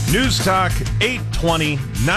News Talk 820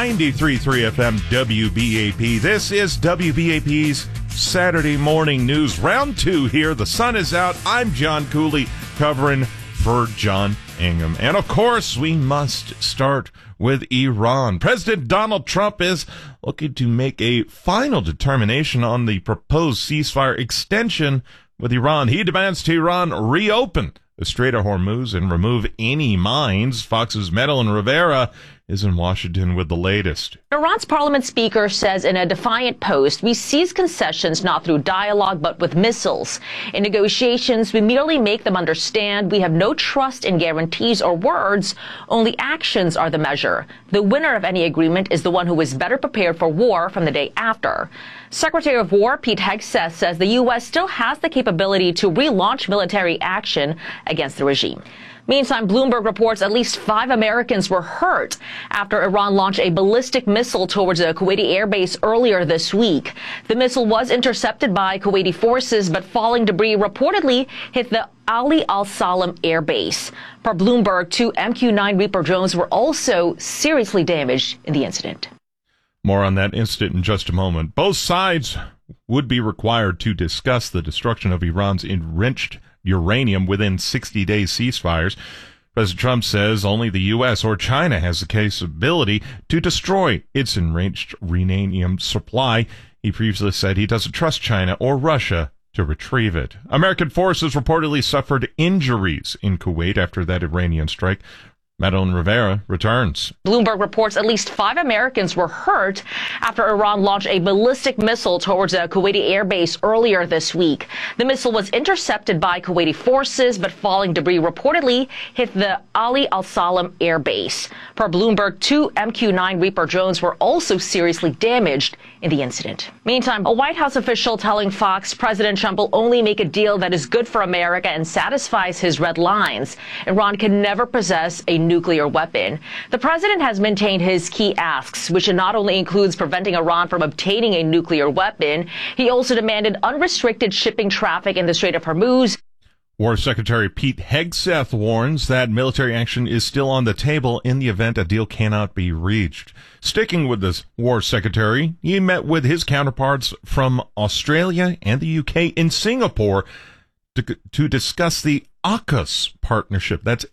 93.3 FM WBAP. This is WBAP's Saturday Morning News. Round 2 here. The sun is out. I'm John Cooley covering for John Ingham. And of course, we must start with Iran. President Donald Trump is looking to make a final determination on the proposed ceasefire extension with Iran. He demands Tehran reopen the Strait of Hormuz and remove any mines. Fox's Madeline Rivera is in Washington with the latest. Iran's parliament speaker says in a defiant post, "We seize concessions not through dialogue but with missiles. In negotiations, we merely make them understand we have no trust in guarantees or words. Only actions are the measure. The winner of any agreement is the one who is better prepared for war from the day after." Secretary of War Pete Hegseth says the U.S. still has the capability to relaunch military action against the regime. Meantime, Bloomberg reports at least 5 Americans were hurt after Iran launched a ballistic missile towards a Kuwaiti airbase earlier this week. The missile was intercepted by Kuwaiti forces, but falling debris reportedly hit the Ali al-Salam airbase. Per Bloomberg, 2 MQ-9 Reaper drones were also seriously damaged in the incident. More on that incident in just a moment. Both sides would be required to discuss the destruction of Iran's enriched uranium within 60-day ceasefires. President Trump says only the U.S. or China has the capability to destroy its enriched uranium supply. He previously said he doesn't trust China or Russia to retrieve it. American forces reportedly suffered injuries in Kuwait after that Iranian strike. Madeline Rivera returns. Bloomberg reports at least 5 Americans were hurt after Iran launched a ballistic missile towards a Kuwaiti airbase earlier this week. The missile was intercepted by Kuwaiti forces, but falling debris reportedly hit the Ali al-Salam airbase. Per Bloomberg, 2 MQ-9 Reaper drones were also seriously damaged in the incident. Meantime, a White House official telling Fox President Trump will only make a deal that is good for America and satisfies his red lines. Iran can never possess a nuclear weapon. The president has maintained his key asks, which not only includes preventing Iran from obtaining a nuclear weapon, he also demanded unrestricted shipping traffic in the Strait of Hormuz. War Secretary Pete Hegseth warns that military action is still on the table in the event a deal cannot be reached. Sticking with this War Secretary, he met with his counterparts from Australia and the UK in Singapore to discuss the AUKUS partnership, that's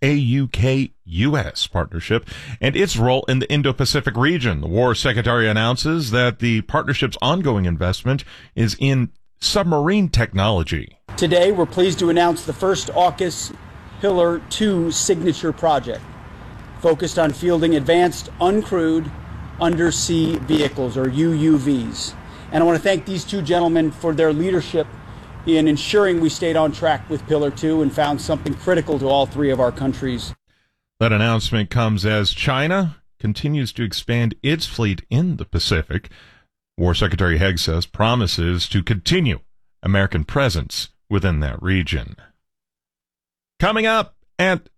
AUKUS partnership, and its role in the Indo-Pacific region. The War Secretary announces that the partnership's ongoing investment is in submarine technology. Today, we're pleased to announce the first AUKUS Pillar 2 signature project, focused on fielding advanced uncrewed undersea vehicles, or UUVs. And I want to thank these 2 gentlemen for their leadership in ensuring we stayed on track with Pillar 2 and found something critical to all 3 of our countries. That announcement comes as China continues to expand its fleet in the Pacific. War Secretary Hegseth promises to continue American presence within that region. Coming up at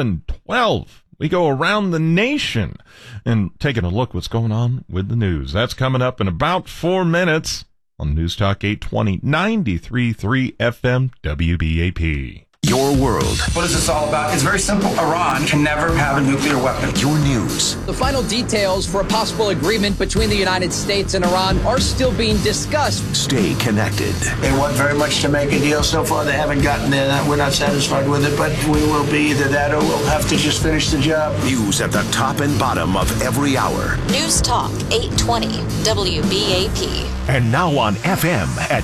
7:12, we go around the nation and taking a look what's going on with the news. That's coming up in about 4 minutes on News Talk 820 93.3 FM WBAP. Your world. What is this all about? It's very simple. Iran can never have a nuclear weapon. Your news. The final details for a possible agreement between the United States and Iran are still being discussed. Stay connected. They want very much to make a deal. So far, they haven't gotten there. We're not satisfied with it, but we will be either that or we'll have to just finish the job. News at the top and bottom of every hour. News Talk 820 WBAP. And now on FM at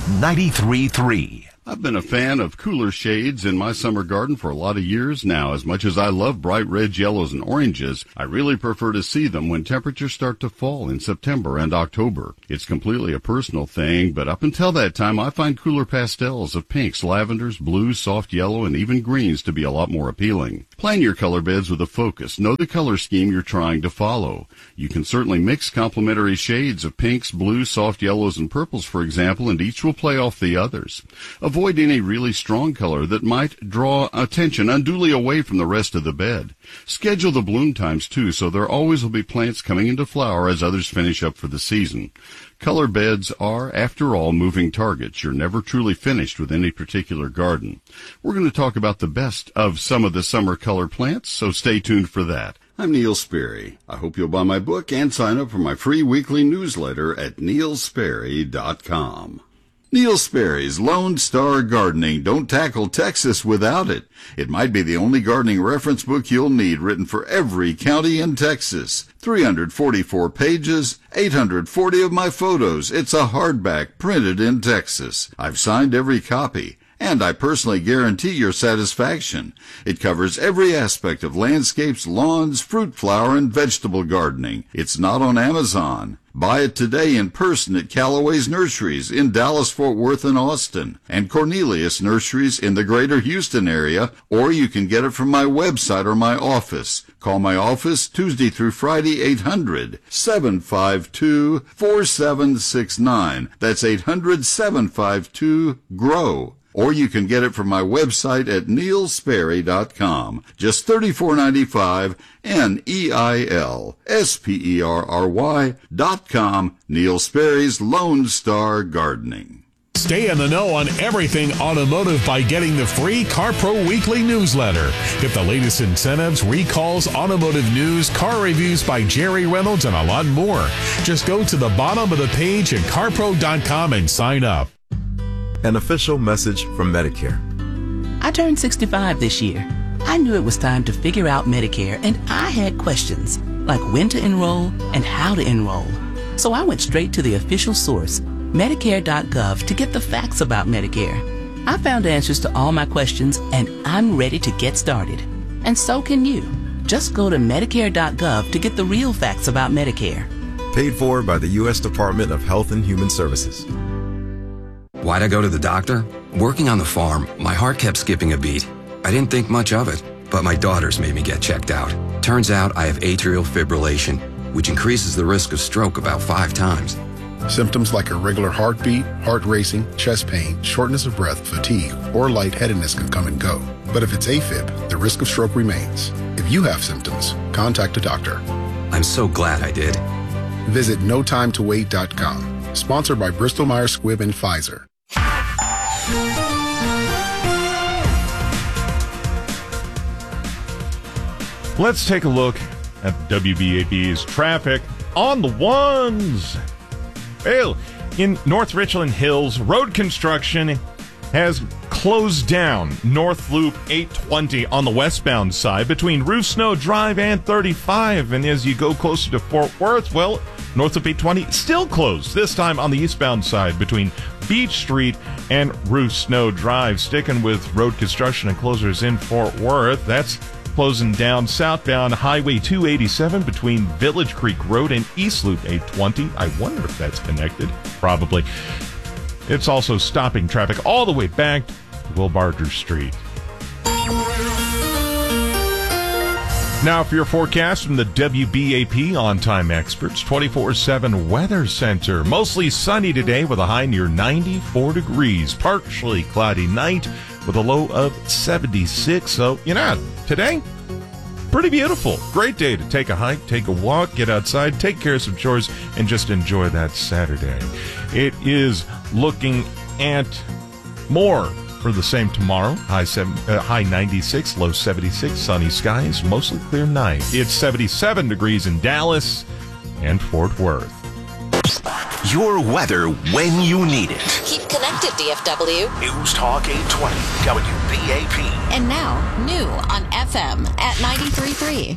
93.3. I've been a fan of cooler shades in my summer garden for a lot of years now. As much as I love bright reds, yellows, and oranges, I really prefer to see them when temperatures start to fall in September and October. It's completely a personal thing, but up until that time, I find cooler pastels of pinks, lavenders, blues, soft yellow, and even greens to be a lot more appealing. Plan your color beds with a focus. Know the color scheme you're trying to follow. You can certainly mix complementary shades of pinks, blues, soft yellows, and purples, for example, and each will play off the others. Avoid any really strong color that might draw attention unduly away from the rest of the bed. Schedule the bloom times, too, so there always will be plants coming into flower as others finish up for the season. Color beds are, after all, moving targets. You're never truly finished with any particular garden. We're going to talk about the best of some of the summer color plants, so stay tuned for that. I'm Neil Sperry. I hope you'll buy my book and sign up for my free weekly newsletter at neilsperry.com. Neil Sperry's Lone Star Gardening. Don't tackle Texas without it. It might be the only gardening reference book you'll need, written for every county in Texas. 344 pages, 840 of my photos. It's a hardback printed in Texas. I've signed every copy, and I personally guarantee your satisfaction. It covers every aspect of landscapes, lawns, fruit, flower, and vegetable gardening. It's not on Amazon. Buy it today in person at Callaway's Nurseries in Dallas, Fort Worth, and Austin, and Cornelius Nurseries in the greater Houston area, or you can get it from my website or my office. Call my office Tuesday through Friday, 800-752-4769. That's 800-752-GROW. Or you can get it from my website at neilsperry.com. Just $34.95, NEILSPERRY.com. Neil Sperry's Lone Star Gardening. Stay in the know on everything automotive by getting the free CarPro Weekly newsletter. Get the latest incentives, recalls, automotive news, car reviews by Jerry Reynolds, and a lot more. Just go to the bottom of the page at carpro.com and sign up. An official message from Medicare. I turned 65 this year. I knew it was time to figure out Medicare, and I had questions, like when to enroll and how to enroll. So I went straight to the official source, Medicare.gov, to get the facts about Medicare. I found answers to all my questions, and I'm ready to get started. And so can you. Just go to Medicare.gov to get the real facts about Medicare. Paid for by the U.S. Department of Health and Human Services. Why'd I go to the doctor? Working on the farm, my heart kept skipping a beat. I didn't think much of it, but my daughters made me get checked out. Turns out I have atrial fibrillation, which increases the risk of stroke about 5 times. Symptoms like irregular heartbeat, heart racing, chest pain, shortness of breath, fatigue, or lightheadedness can come and go. But if it's AFib, the risk of stroke remains. If you have symptoms, contact a doctor. I'm so glad I did. Visit NoTimeToWait.com. Sponsored by Bristol-Myers Squibb and Pfizer. Let's take a look at WBAB's traffic on the ones. Well, in North Richland Hills, road construction has closed down North Loop 820 on the westbound side between Ruth Snow Drive and 35. And as you go closer to Fort Worth, well, North Loop 820 still closed, this time on the eastbound side between Beach Street and Ruth Snow Drive. Sticking with road construction and closures in Fort Worth, that's closing down southbound Highway 287 between Village Creek Road and East Loop 820. I wonder if that's connected. Probably. It's also stopping traffic all the way back to Will Barger Street. Now for your forecast from the WBAP On-Time Experts 24/7 Weather Center. Mostly sunny today with a high near 94 degrees. Partially cloudy night with a low of 76. So, today, pretty beautiful. Great day to take a hike, take a walk, get outside, take care of some chores, and just enjoy that Saturday. It is looking at more for the same tomorrow. High 96, low 76, sunny skies, mostly clear night. It's 77 degrees in Dallas and Fort Worth. Your weather when you need it. Keep connected, DFW. News Talk 820 WBAP. And now, new on FM at 93.3.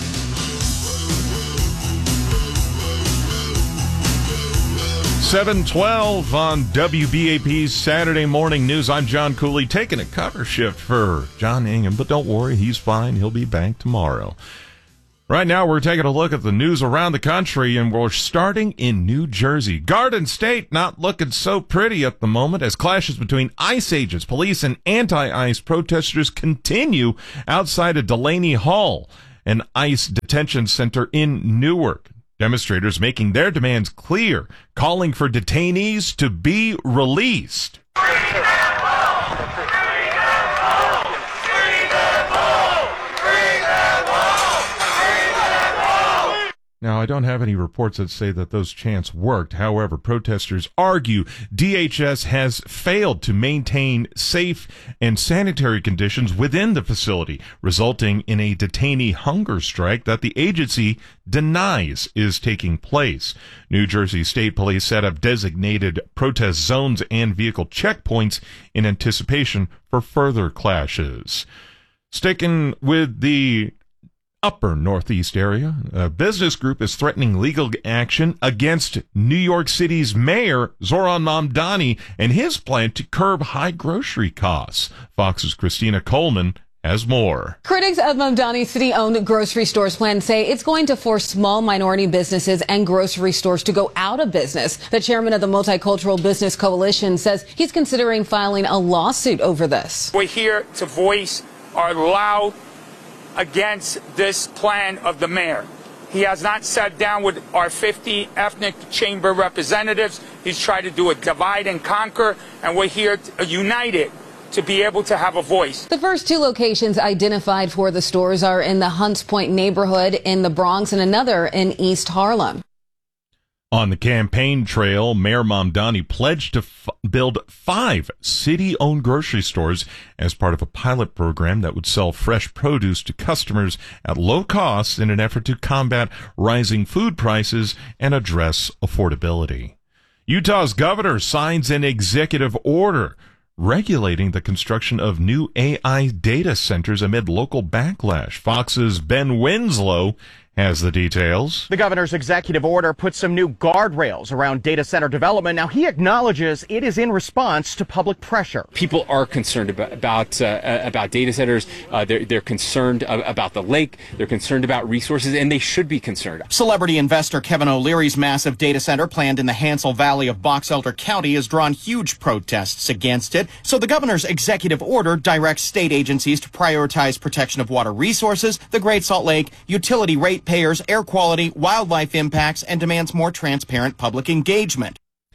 $7:12 on WBAP's Saturday Morning News. I'm John Cooley, taking a cover shift for John Ingham, but don't worry, he's fine. He'll be back tomorrow. Right now, we're taking a look at the news around the country, and we're starting in New Jersey. Garden State not looking so pretty at the moment as clashes between ICE agents, police, and anti-ICE protesters continue outside of Delaney Hall, an ICE detention center in Newark. Demonstrators making their demands clear, calling for detainees to be released. Now, I don't have any reports that say that those chants worked. However, protesters argue DHS has failed to maintain safe and sanitary conditions within the facility, resulting in a detainee hunger strike that the agency denies is taking place. New Jersey State Police set up designated protest zones and vehicle checkpoints in anticipation for further clashes. Sticking with the upper Northeast area, a business group is threatening legal action against New York City's mayor, Zoran Mamdani, and his plan to curb high grocery costs. Fox's Christina Coleman has more. Critics of Mamdani's city-owned grocery stores plan say it's going to force small minority businesses and grocery stores to go out of business. The chairman of the Multicultural Business Coalition says he's considering filing a lawsuit over this. We're here to voice our loud against this plan of the mayor. He has not sat down with our 50 ethnic chamber representatives. He's tried to do a divide and conquer, and we're here united to be able to have a voice. The first two locations identified for the stores are in the Hunts Point neighborhood in the Bronx and another in East Harlem. On the campaign trail, Mayor Mamdani pledged to build 5 city-owned grocery stores as part of a pilot program that would sell fresh produce to customers at low costs in an effort to combat rising food prices and address affordability. Utah's governor signs an executive order regulating the construction of new AI data centers amid local backlash. Fox's Ben Winslow has the details. The governor's executive order puts some new guardrails around data center development. Now, he acknowledges it is in response to public pressure. People are concerned about data centers. They're concerned about the lake. They're concerned about resources, and they should be concerned. Celebrity investor Kevin O'Leary's massive data center planned in the Hansel Valley of Box Elder County has drawn huge protests against it. So the governor's executive order directs state agencies to prioritize protection of water resources, the Great Salt Lake, utility ratepayers, air quality, wildlife impacts, and demands more transparent public engagement.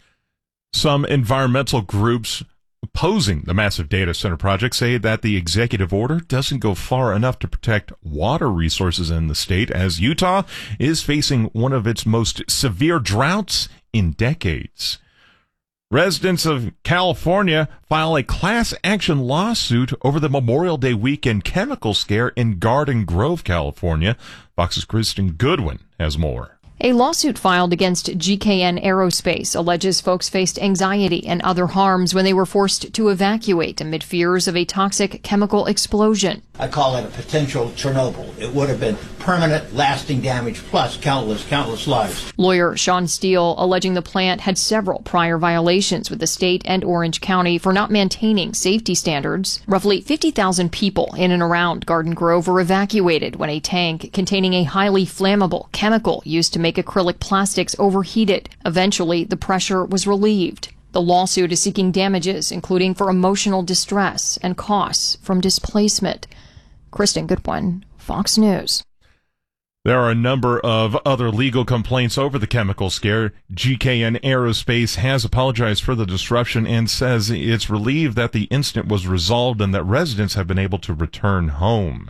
Some environmental groups opposing the massive data center project say that the executive order doesn't go far enough to protect water resources in the state, as Utah is facing one of its most severe droughts in decades. Residents of California file a class action lawsuit over the Memorial Day weekend chemical scare in Garden Grove, California. Fox's Kristen Goodwin has more. A lawsuit filed against GKN Aerospace alleges folks faced anxiety and other harms when they were forced to evacuate amid fears of a toxic chemical explosion. I call it a potential Chernobyl. It would have been permanent, lasting damage, plus countless lives. Lawyer Sean Steele alleging the plant had several prior violations with the state and Orange County for not maintaining safety standards. Roughly 50,000 people in and around Garden Grove were evacuated when a tank containing a highly flammable chemical used to make acrylic plastics overheated. Eventually, the pressure was relieved. The lawsuit is seeking damages, including for emotional distress and costs from displacement. Kristen Goodwin, Fox News. There are a number of other legal complaints over the chemical scare. GKN Aerospace has apologized for the disruption and says it's relieved that the incident was resolved and that residents have been able to return home.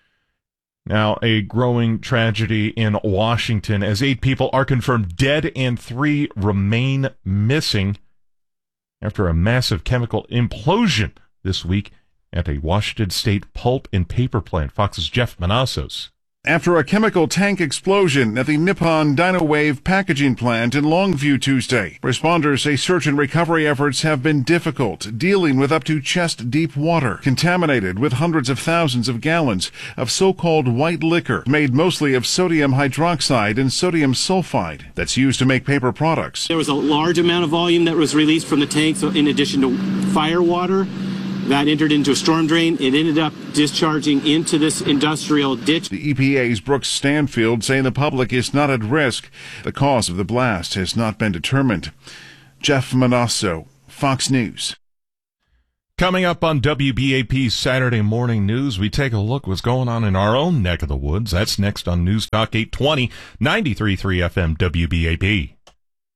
Now, a growing tragedy in Washington as 8 people are confirmed dead and 3 remain missing after a massive chemical implosion this week at a Washington State pulp and paper plant. Fox's Jeff Manassos. After a chemical tank explosion at the Nippon Dynawave packaging plant in Longview Tuesday, responders say search and recovery efforts have been difficult, dealing with up to chest-deep water, contaminated with hundreds of thousands of gallons of so-called white liquor, made mostly of sodium hydroxide and sodium sulfide, that's used to make paper products. There was a large amount of volume that was released from the tank, so in addition to fire water, that entered into a storm drain. It ended up discharging into this industrial ditch. The EPA's Brooks Stanfield saying the public is not at risk. The cause of the blast has not been determined. Jeff Manasso, Fox News. Coming up on WBAP's Saturday Morning News, we take a look what's going on in our own neck of the woods. That's next on News Talk 820, 93.3 FM WBAP.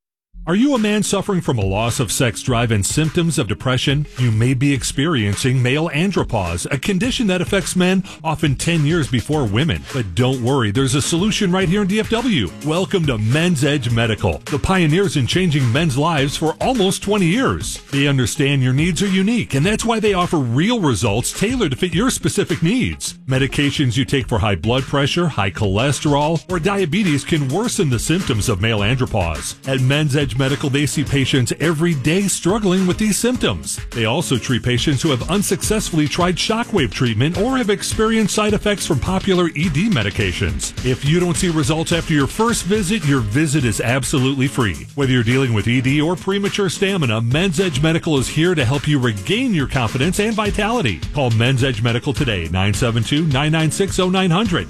Are you a man suffering from a loss of sex drive and symptoms of depression? You may be experiencing male andropause, a condition that affects men often 10 years before women. But don't worry, there's a solution right here in DFW. Welcome to Men's Edge Medical, the pioneers in changing men's lives for almost 20 years. They understand your needs are unique, and that's why they offer real results tailored to fit your specific needs. Medications you take for high blood pressure, high cholesterol, or diabetes can worsen the symptoms of male andropause. At Men's Edge Medical, they see patients every day struggling with these symptoms. They also treat patients who have unsuccessfully tried shockwave treatment or have experienced side effects from popular ED medications. If you don't see results after your first visit, your visit is absolutely free. Whether you're dealing with ED or premature stamina, Men's Edge Medical is here to help you regain your confidence and vitality. Call Men's Edge Medical today, 972-996-0900,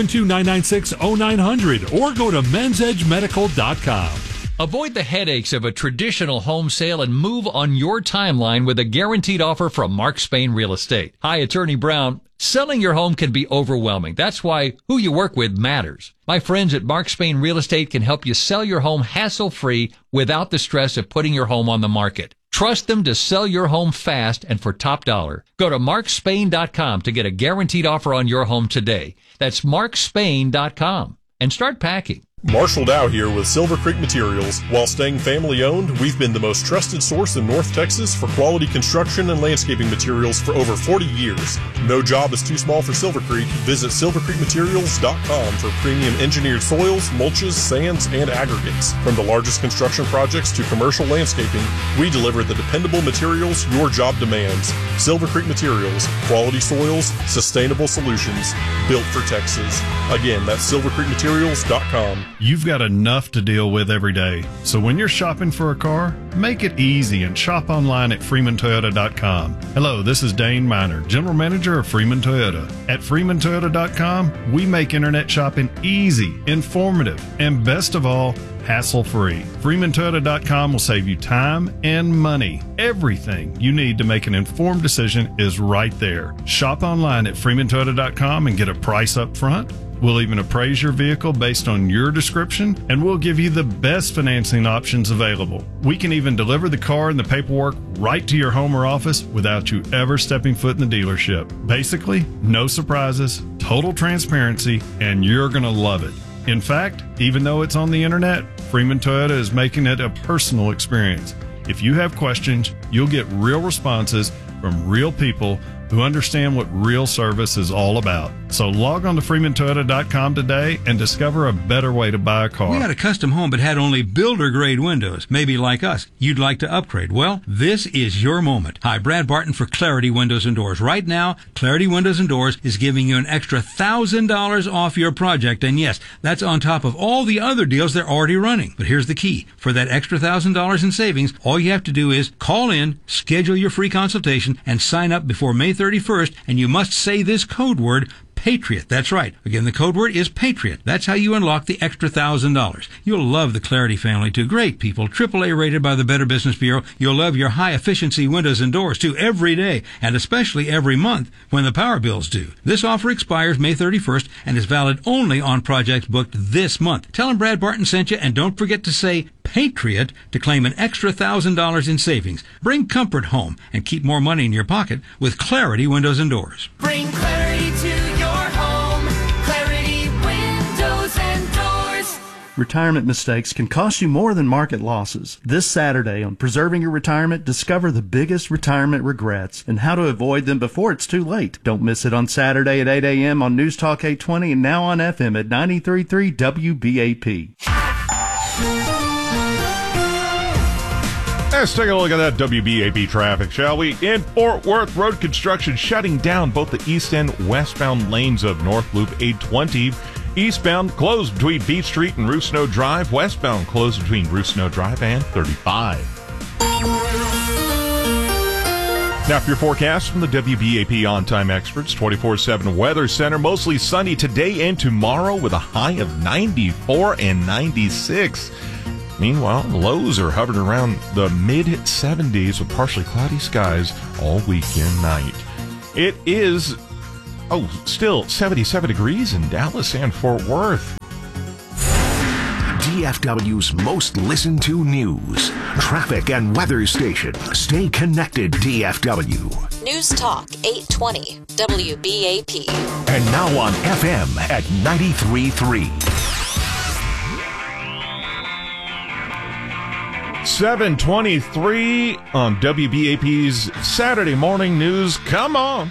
972-996-0900, or go to mensedgemedical.com. Avoid the headaches of a traditional home sale and move on your timeline with a guaranteed offer from Mark Spain Real Estate. Hi, Attorney Brown. Selling your home can be overwhelming. That's why who you work with matters. My friends at Mark Spain Real Estate can help you sell your home hassle-free without the stress of putting your home on the market. Trust them to sell your home fast and for top dollar. Go to markspain.com to get a guaranteed offer on your home today. That's markspain.com. And start packing. Marshall Dow here with Silver Creek Materials. While staying family-owned, we've been the most trusted source in North Texas for quality construction and landscaping materials for over 40 years. No job is too small for Silver Creek. Visit silvercreekmaterials.com for premium engineered soils, mulches, sands, and aggregates. From the largest construction projects to commercial landscaping, we deliver the dependable materials your job demands. Silver Creek Materials, quality soils, sustainable solutions, built for Texas. Again, that's silvercreekmaterials.com. You've got enough to deal with every day, so when you're shopping for a car, make it easy and shop online at freemantoyota.com. Hello, this is Dane Miner, General Manager of Freeman Toyota. At freemantoyota.com, we make internet shopping easy, informative, and best of all, hassle-free. freemantoyota.com will save you time and money. Everything you need to make an informed decision is right there. Shop online at freemantoyota.com and get a price up front. We'll even appraise your vehicle based on your description, and we'll give you the best financing options available. We can even deliver the car and the paperwork right to your home or office without you ever stepping foot in the dealership. Basically, no surprises, total transparency, and you're going to love it. In fact, even though it's on the internet, Freeman Toyota is making it a personal experience. If you have questions, you'll get real responses from real people who understand what real service is all about. So log on to freemantoyota.com today and discover a better way to buy a car. We had a custom home but had only builder-grade windows. Maybe like us, you'd like to upgrade. Well, this is your moment. Hi, Brad Barton for Clarity Windows and Doors. Right now, Clarity Windows and Doors is giving you an extra $1,000 off your project. And yes, that's on top of all the other deals they're already running. But here's the key. For that extra $1,000 in savings, all you have to do is call in, schedule your free consultation, and sign up before May 31st, and you must say this code word, Patriot. That's right. Again, the code word is Patriot. That's how you unlock the extra $1,000. You'll love the Clarity family, too. Great people. AAA rated by the Better Business Bureau. You'll love your high-efficiency windows and doors, too, every day, and especially every month when the power bills due. This offer expires May 31st and is valid only on projects booked this month. Tell them Brad Barton sent you, and don't forget to say Patriot to claim an extra $1,000 in savings. Bring comfort home and keep more money in your pocket with Clarity Windows and Doors. Bring clarity to your home. Clarity Windows and Doors. Retirement mistakes can cost you more than market losses. This Saturday on Preserving Your Retirement, discover the biggest retirement regrets and how to avoid them before it's too late. Don't miss it on Saturday at 8 a.m. on News Talk 820 and now on FM at 93.3 WBAP. Let's take a look at that WBAP traffic, shall we? In Fort Worth, road construction shutting down both the east and westbound lanes of North Loop 820. Eastbound closed between Beach Street and Ruth Snow Drive. Westbound closed between Ruth Snow Drive and 35. Now for your forecast from the WBAP On-Time Experts 24/7 Weather Center. Mostly sunny today and tomorrow with a high of 94 and 96. Meanwhile, lows are hovering around the mid-70s with partially cloudy skies all weekend night. It is, still 77 degrees in Dallas and Fort Worth. DFW's most listened to news, traffic, and weather station. Stay connected, DFW. News Talk 820 WBAP. And now on FM at 93.3. 7:23 on WBAP's Saturday morning news. Come on.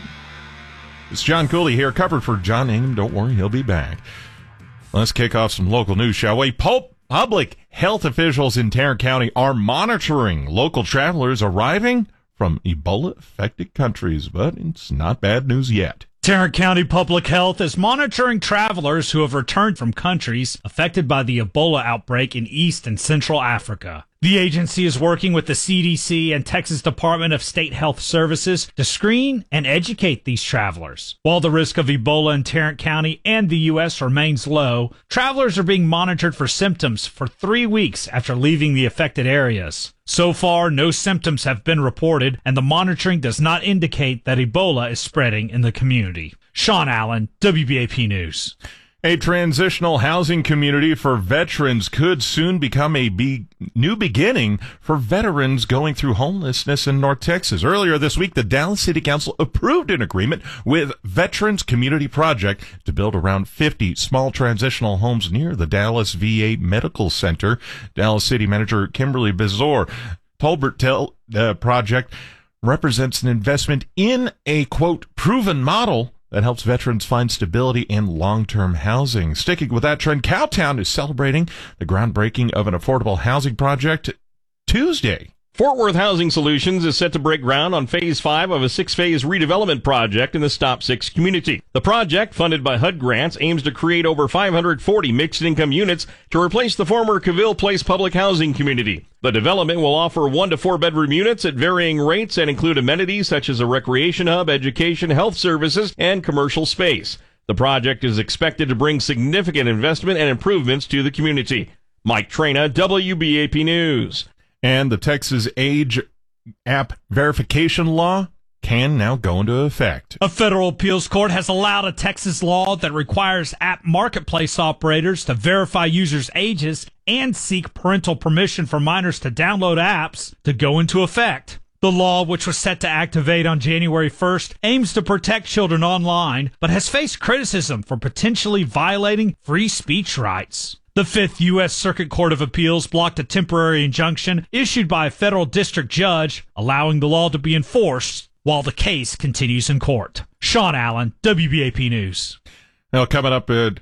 It's John Cooley here, covered for John Ingham. Don't worry, he'll be back. Let's kick off some local news, shall we? Public health officials in Tarrant County are monitoring local travelers arriving from Ebola-affected countries, but it's not bad news yet. Tarrant County Public Health is monitoring travelers who have returned from countries affected by the Ebola outbreak in East and Central Africa. The agency is working with the CDC and Texas Department of State Health Services to screen and educate these travelers. While the risk of Ebola in Tarrant County and the U.S. remains low, travelers are being monitored for symptoms for 3 weeks after leaving the affected areas. So far, no symptoms have been reported, and the monitoring does not indicate that Ebola is spreading in the community. Sean Allen, WBAP News. A transitional housing community for veterans could soon become a new beginning for veterans going through homelessness in North Texas. Earlier this week, the Dallas City Council approved an agreement with Veterans Community Project to build around 50 small transitional homes near the Dallas VA Medical Center. Dallas City Manager Kimberly Bezor told the project represents an investment in a, quote, proven model that helps veterans find stability and long-term housing. Sticking with that trend, Cowtown is celebrating the groundbreaking of an affordable housing project Tuesday. Fort Worth Housing Solutions is set to break ground on Phase 5 of a 6-phase redevelopment project in the Stop 6 community. The project, funded by HUD grants, aims to create over 540 mixed-income units to replace the former Cavill Place public housing community. The development will offer 1 to 4 bedroom units at varying rates and include amenities such as a recreation hub, education, health services, and commercial space. The project is expected to bring significant investment and improvements to the community. Mike Trena, WBAP News. And the Texas Age App Verification Law can now go into effect. A federal appeals court has allowed a Texas law that requires app marketplace operators to verify users' ages and seek parental permission for minors to download apps to go into effect. The law, which was set to activate on January 1st, aims to protect children online, but has faced criticism for potentially violating free speech rights. The Fifth U.S. Circuit Court of Appeals blocked a temporary injunction issued by a federal district judge, allowing the law to be enforced while the case continues in court. Sean Allen, WBAP News. Now, coming up at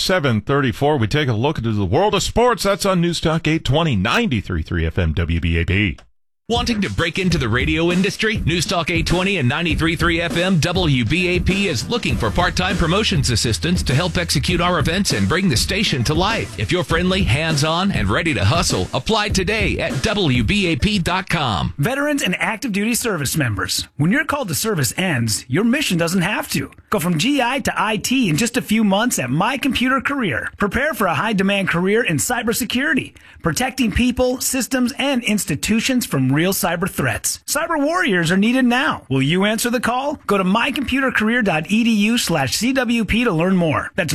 7:34, we take a look into the world of sports. That's on News Talk 820, 93.3 FM WBAP. Wanting to break into the radio industry? News Talk 820 and 93.3 FM WBAP is looking for part-time promotions assistants to help execute our events and bring the station to life. If you're friendly, hands-on, and ready to hustle, apply today at WBAP.com. Veterans and active duty service members. When your call to service ends, your mission doesn't have to. Go from GI to IT in just a few months at My Computer Career. Prepare for a high-demand career in cybersecurity, protecting people, systems, and institutions from real cyber threats. Cyber warriors are needed now. Will you answer the call? Go to mycomputercareer.edu/CWP to learn more. That's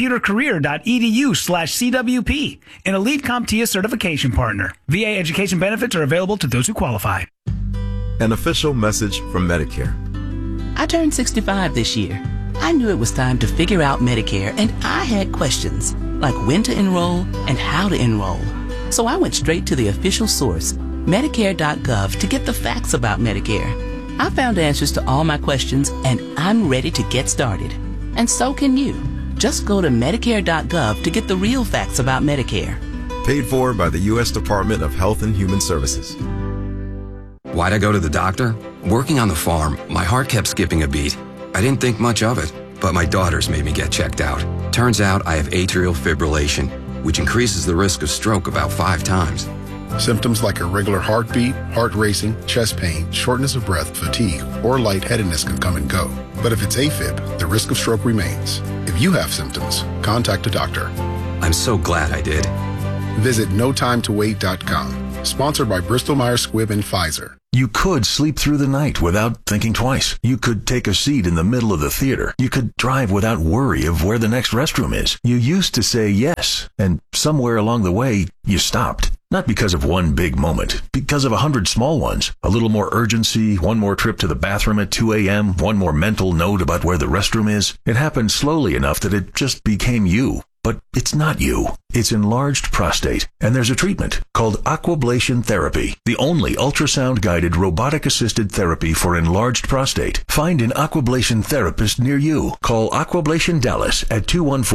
mycomputercareer.edu/CWP, an Elite CompTIA certification partner. VA education benefits are available to those who qualify. An official message from Medicare. I turned 65 this year. I knew it was time to figure out Medicare, and I had questions, like when to enroll and how to enroll. So I went straight to the official source, Medicare.gov, to get the facts about Medicare. I found answers to all my questions, and I'm ready to get started. And so can you. Just go to Medicare.gov to get the real facts about Medicare. Paid for by the U.S. Department of Health and Human Services. Why'd I go to the doctor? Working on the farm, my heart kept skipping a beat. I didn't think much of it, but my daughters made me get checked out. Turns out I have atrial fibrillation, which increases the risk of stroke about 5 times. Symptoms like irregular heartbeat, heart racing, chest pain, shortness of breath, fatigue, or lightheadedness can come and go. But if it's AFib, the risk of stroke remains. If you have symptoms, contact a doctor. I'm so glad I did. Visit notimetowait.com. Sponsored by Bristol Myers Squibb and Pfizer. You could sleep through the night without thinking twice. You could take a seat in the middle of the theater. You could drive without worry of where the next restroom is. You used to say yes, and somewhere along the way, you stopped. Not because of one big moment, because of 100 small ones. A little more urgency, one more trip to the bathroom at 2 a.m., one more mental note about where the restroom is. It happened slowly enough that it just became you. But it's not you. It's enlarged prostate, and there's a treatment called aquablation therapy, the only ultrasound-guided robotic-assisted therapy for enlarged prostate. Find an aquablation therapist near you. Call Aquablation Dallas at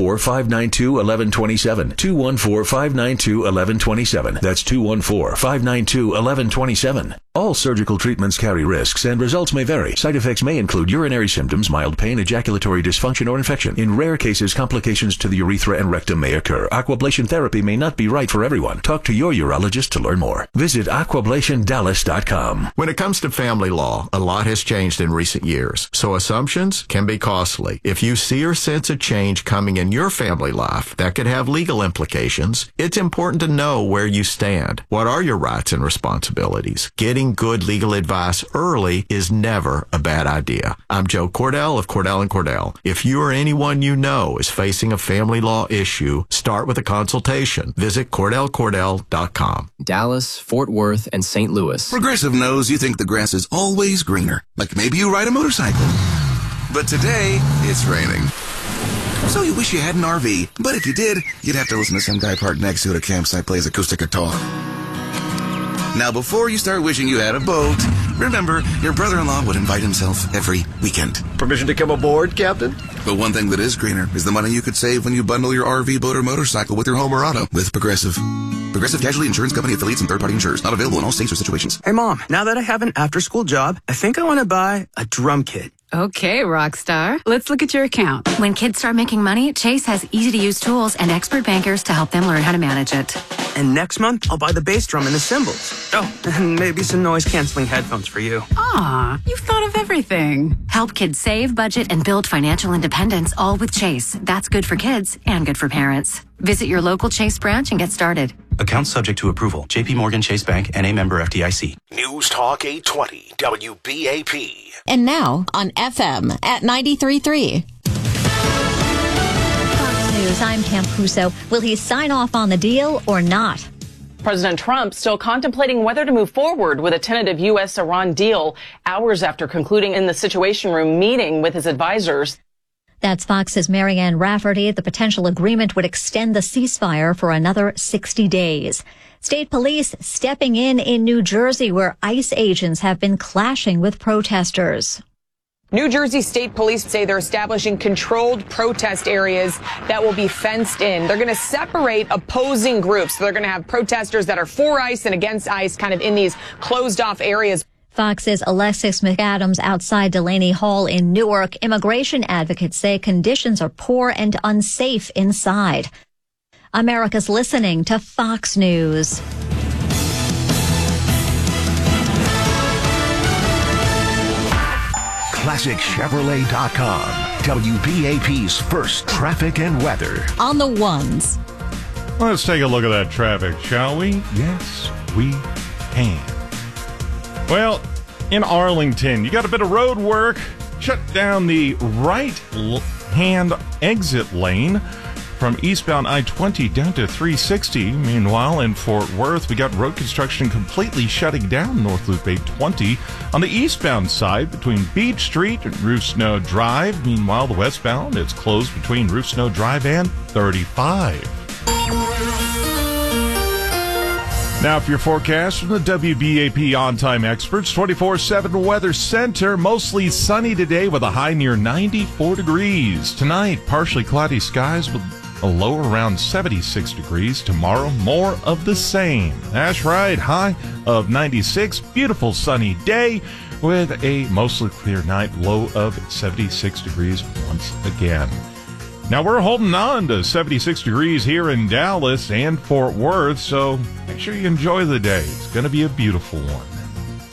214-592-1127. 214-592-1127. That's 214-592-1127. All surgical treatments carry risks, and results may vary. Side effects may include urinary symptoms, mild pain, ejaculatory dysfunction, or infection. In rare cases, complications to the urethra and rectum may occur. Aquablation therapy may not be right for everyone. Talk to your urologist to learn more. Visit aquablationdallas.com. When it comes to family law, a lot has changed in recent years, so assumptions can be costly. If you see or sense a change coming in your family life that could have legal implications, it's important to know where you stand. What are your rights and responsibilities? Getting good legal advice early is never a bad idea. I'm Joe Cordell of Cordell & Cordell. If you or anyone you know is facing a family law issue, start with a consultation. Visit CordellCordell.com. Dallas, Fort Worth, and St. Louis. Progressive knows you think the grass is always greener. Like maybe you ride a motorcycle. But today, it's raining. So you wish you had an RV. But if you did, you'd have to listen to some guy parked next to it at a campsite plays acoustic guitar. Now, before you start wishing you had a boat, remember, your brother-in-law would invite himself every weekend. Permission to come aboard, Captain? But one thing that is greener is the money you could save when you bundle your RV, boat, or motorcycle with your home or auto with Progressive. Progressive Casualty Insurance Company affiliates and third-party insurers. Not available in all states or situations. Hey, Mom, now that I have an after-school job, I think I want to buy a drum kit. Okay, Rockstar. Let's look at your account. When kids start making money, Chase has easy-to-use tools and expert bankers to help them learn how to manage it. And next month, I'll buy the bass drum and the cymbals. Oh, and maybe some noise-canceling headphones for you. Aw, you've thought of everything. Help kids save, budget, and build financial independence, all with Chase. That's good for kids and good for parents. Visit your local Chase branch and get started. Account subject to approval. J.P. Morgan Chase Bank, N.A. member FDIC. News Talk 820 WBAP. And now on FM at 93.3. Fox News, I'm Pam Puso. Will he sign off on the deal or not? President Trump still contemplating whether to move forward with a tentative U.S.-Iran deal hours after concluding in the Situation Room meeting with his advisors. That's Fox's Marianne Rafferty. The potential agreement would extend the ceasefire for another 60 days. State police stepping in New Jersey, where ICE agents have been clashing with protesters. New Jersey State Police say they're establishing controlled protest areas that will be fenced in. They're going to separate opposing groups. So they're going to have protesters that are for ICE and against ICE kind of in these closed off areas. Fox's Alexis McAdams outside Delaney Hall in Newark. Immigration advocates say conditions are poor and unsafe inside. America's listening to Fox News. ClassicChevrolet.com. WBAP's first traffic and weather. On the ones. Let's take a look at that traffic, shall we? Yes, we can. Well, in Arlington, you got a bit of road work. Shut down the right-hand exit lane from eastbound I-20 down to 360. Meanwhile, in Fort Worth, we got road construction completely shutting down North Loop 820 on the eastbound side between Beach Street and Roof Snow Drive. Meanwhile, the westbound, it's closed between Roof Snow Drive and 35. Now, for your forecast from the WBAP On-Time Experts, 24/7 Weather Center, mostly sunny today with a high near 94 degrees. Tonight, partially cloudy skies with a low around 76 degrees. Tomorrow, more of the same. That's right, high of 96. Beautiful sunny day with a mostly clear night, low of 76 degrees once again. Now, we're holding on to 76 degrees here in Dallas and Fort Worth, so make sure you enjoy the day. It's going to be a beautiful one.